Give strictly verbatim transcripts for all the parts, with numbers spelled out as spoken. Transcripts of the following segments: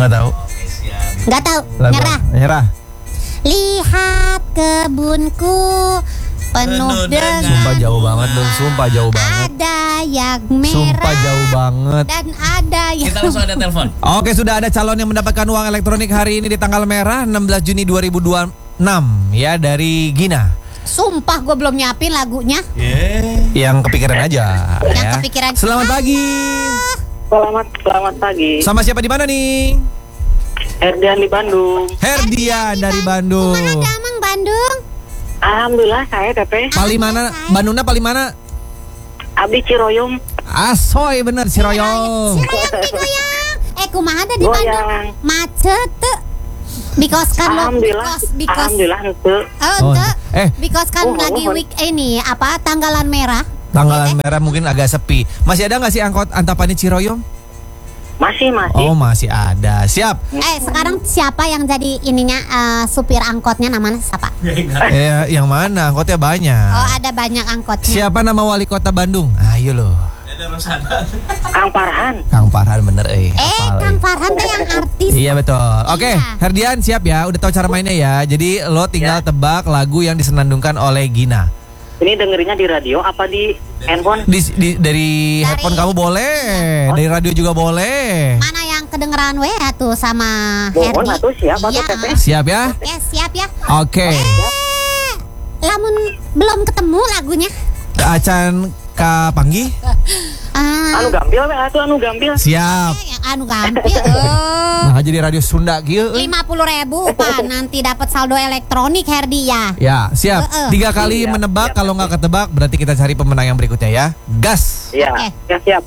Nggak tahu. Nggak tahu. Lagu- Nyerah. Nyerah. Lihat kebunku penuh dengan Sumpah jauh banget dong, sumpah jauh banget. ada yang merah. Sumpah jauh banget. Dan ada yang Kita langsung ada telepon. Oke, sudah ada calon yang mendapatkan uang elektronik hari ini di tanggal merah enam belas Juni dua ribu dua puluh enam ya, dari Gina. Sumpah gue belum nyiapin lagunya. Yeah. Yang kepikiran aja. Yang ya. kepikiran. Selamat pagi. Selamat selamat pagi. Sama siapa di mana nih? Herdian di Bandung. Herdian dari Bandung. Kumaha damang Bandung? Alhamdulillah saya Teteh. Paling mana? Bandungnya paling mana? Abdi Ciroyom. Asoy bener si Royong. Siroyong digoyang. Eh kumaha ada di Goyang. Bandung? Macet tuh. Because kan lo Alhamdulillah. because because Alhamdulillah itu. oh, Oh, tuh, eh. because kan Oh, lagi oh, oh. week ini apa tanggalan merah. Tanggalan merah mungkin agak sepi. Masih ada nggak sih angkot Antapani Ciroyong? Masih masih. Oh masih ada. Siap. Eh sekarang siapa yang jadi ininya eh, supir angkotnya namanya siapa? Eh, yang mana? Angkotnya banyak. Oh ada banyak angkotnya. Siapa nama wali kota Bandung? Ayo loh. Kang Farhan. Kang Farhan bener eh. Eh hafal, Kang eh. Farhan tuh yang artis. Iya betul. Oke, Iya. Herdian siap ya. Udah tahu cara mainnya ya. Jadi lo tinggal Ya. tebak lagu yang disenandungkan oleh Gina. Ini dengerinnya di radio apa di handphone? Di, di- dari, Dari- headphone kamu boleh, dari radio juga boleh. Mana yang kedengeran weh tuh sama Mohon Herdi? atuh siapa tuh Iya. Teteh? Siap ya? Oke siap ya. Oke. Eh, lamun belum ketemu lagunya. Acan Ka Panggi. Ah, Anu gambil we atuh anu gambil. Siap. eh, yang anu gampil. eh. Nah, jadi radio Sunda kieu. euy. lima puluh ribu Pak nanti dapat saldo elektronik Herdi ya. Ya, siap. Eh, eh. Tiga kali Siap, menebak, siap. kalau nggak ketebak berarti kita cari pemenang yang berikutnya ya. Gas. Iya. Oke. Ya siap.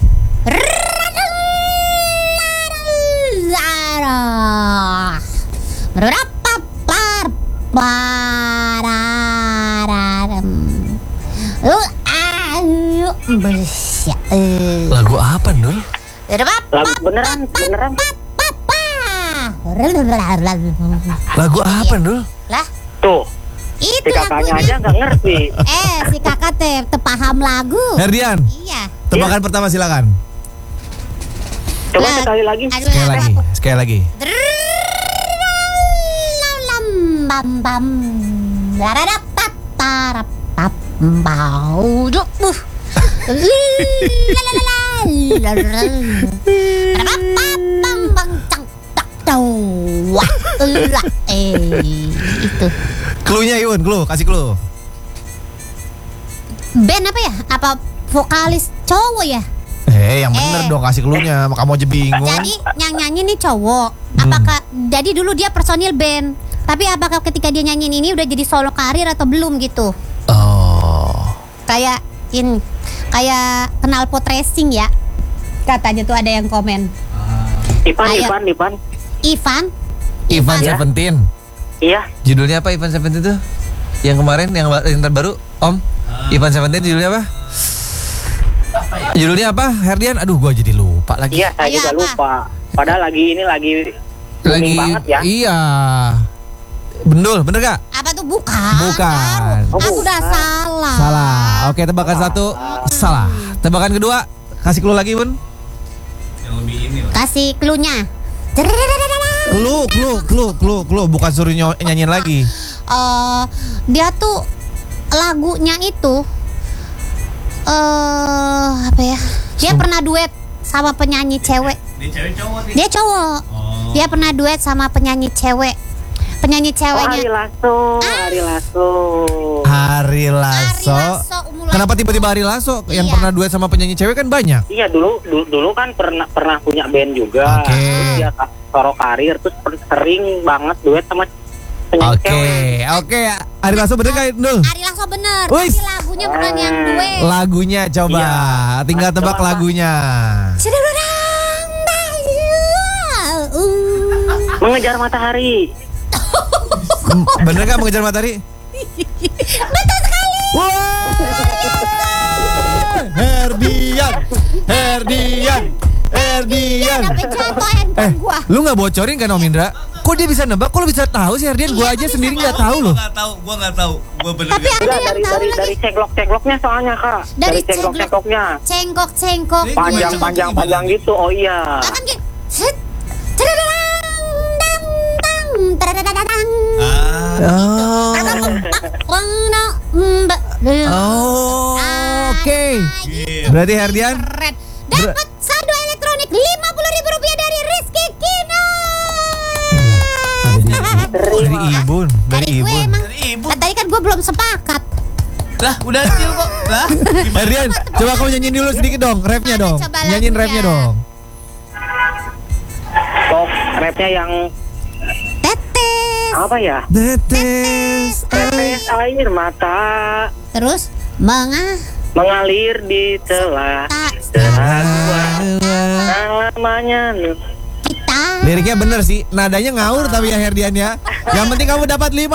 Lagu apa, Dul? Lagu beneran beneran. Lagu apa, Dul? Lah, Tuh, itu si kakaknya lagunya. aja nggak ngerti. Eh, si kakak teh teu paham lagu. Herdian, Iya. tebakan pertama silakan. Coba Lah, sekali lagi. aduh, Sekali lah, lagi, sekali lagi. Lam bam bam. Laradat tat tarap tap bau duh. La la la la. Tarap tap bam bang cang tak tau. Wah, lah eh itu. Cluenya Iun, clue, kasih clue. Band apa ya? Apa vokalis cowok ya? Eh, yang bener Eh. dong, kasih cluenya. Kamu aja bingung. Jadi yang nyanyi nih cowok. Apakah jadi dulu dia personil band? Tapi apakah ketika dia nyanyi ini udah jadi solo karir atau belum gitu? Oh. Kayak in kayak kenal pot racing ya. Katanya tuh ada yang komen. Ipan Ayo. Ipan Ipan. Ivan, Ivan Ya. Seventeen. Iya. Judulnya apa Ivan Seventeen tuh? Yang kemarin, yang, ba- yang terbaru, Om. Ivan Seventeen judulnya apa? Judulnya apa, Herdian? Aduh, gua jadi lupa lagi. Iya, saya Iya, juga apa? lupa. Padahal lagi ini lagi lagi booming banget ya. Iya. Bendul, bener gak? apa tuh bukan? Bukan. Taruh. Oh, Aku udah bukan. salah. Salah. Oke, tebakan satu salah. Tebakan kedua, kasih clue lagi, Bun. Yang lebih ini lah. Kasih cluenya. Clue, clue, clue, clue, clue. Bukan suruh nyo- nyanyiin lagi. Eh, dia tuh lagunya itu eh apa ya? Dia Sum- pernah duet sama penyanyi cewek. Dia cewek cowok nih. Dia cowok. Oh. Dia pernah duet sama penyanyi cewek. Penyanyi Oh, Ari ceweknya Lasso, Ari Lasso. Ari Lasso. Ari Lasso, Umu Lasso. Kenapa tiba-tiba Ari Lasso? Yang Iya. pernah duet sama penyanyi cewek kan banyak. Iya dulu, dulu dulu kan pernah pernah punya band juga. Oke. Terus dia solo karir terus per- sering banget duet sama penyanyi Oke, cewek. oke. Ari Lasso bener gak, Nul? Ari Lasso bener. Wis. Tapi lagunya bukan yang duet. Lagunya coba. Iya. Tinggal tebak Coba. lagunya. Cedurang bayu. Uh. Mengejar matahari. M- Bener gak mengejar matahari? Betul sekali. Wah! Herdian, Herdian, Herdian. Sampai jatuh Eh, handphone gua. lu nggak bocorin kan Om Indra? Kok dia bisa nebak? Kok lu bisa tahu sih Herdian? Gua Iya, aja kan sendiri bisa nggak tahu. tahu loh. Gua nggak tahu, gua nggak tahu. Gua bener Tapi nggak ada Enggak, yang dari tahu dari lagi. dari ceklok-cekloknya soalnya Kak. Dari Dari ceklok- ceklok-cekloknya. Cengkok cengkok. Jadi- Panjang-panjang panjang gitu. Oh iya. Akan gini. Set. Cedurang. Berarti Herdian Keren. Dapat saldo elektronik lima puluh ribu rupiah dari Rizky Kina. dari Ibun, dari Dari gue Ibun. emang. Dari Ibu. Nah, tadi kan gue belum sepakat. Lah, udah deal kok. Lah, gimana? Herdian, coba kamu nyanyiin dulu sedikit dong, rapnya Mana dong. coba Nyanyiin lagunya? rapnya dong. Pop rapnya yang Tetes. apa ya? Tetes Tetes air mata Terus mengah mengalir di celah tak keraguan namanya kita. Liriknya bener sih, nadanya ngawur tapi ya Herdian ya. Yang penting kamu dapat lima